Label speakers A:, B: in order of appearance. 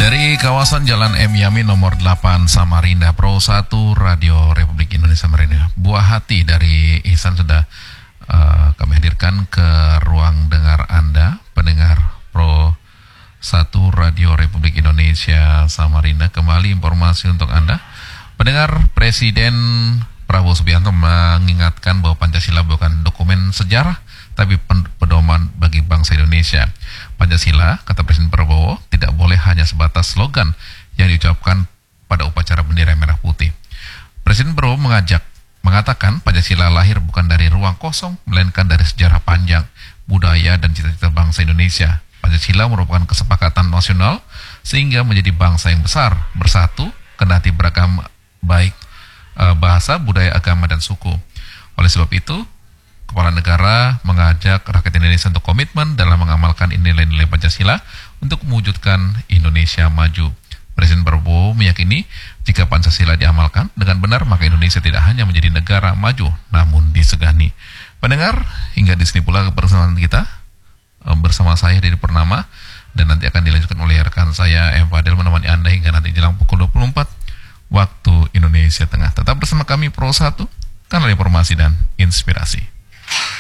A: Dari kawasan Jalan M. Yamin nomor 8 Samarinda, Pro 1 Radio Republik Indonesia Samarinda. Buah hati dari Ihsan sudah kami hadirkan ke ruang dengar Anda, pendengar Pro 1 Radio Republik Indonesia Samarinda. Kembali informasi untuk Anda. Pendengar, Presiden Prabowo Subianto mengingatkan bahwa Pancasila bukan dokumen sejarah, tapi pedoman bagi bangsa Indonesia. Pancasila, kata Presiden Prabowo, tidak boleh hanya sebatas slogan yang diucapkan pada upacara bendera merah putih. Presiden Prabowo mengatakan Pancasila lahir bukan dari ruang kosong, melainkan dari sejarah panjang, budaya dan cita-cita bangsa Indonesia. Pancasila merupakan kesepakatan nasional sehingga menjadi bangsa yang besar, bersatu, kendati beragam baik bahasa, budaya, agama, dan suku. Oleh sebab itu, Kepala Negara mengajak rakyat Indonesia untuk komitmen dalam mengamalkan nilai-nilai Pancasila untuk mewujudkan Indonesia maju. Presiden Prabowo meyakini jika Pancasila diamalkan dengan benar, maka Indonesia tidak hanya menjadi negara maju, namun disegani. Pendengar, hingga di sini pula kebersamaan kita bersama saya Didi Purnama, dan nanti akan dilanjutkan oleh rekan saya M. Fadel menemani Anda hingga nanti jelang pukul 24 waktu Indonesia Tengah. Tetap bersama kami Pro 1, kanal informasi dan inspirasi.